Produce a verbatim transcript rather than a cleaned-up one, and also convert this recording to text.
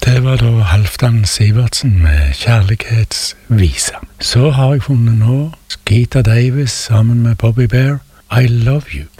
Det var da Halvdan Sivertsen med Kjærlighetsvisa. Så har jeg funnet nå Skeeter Davis sammen med Bobby Bear, I Love You.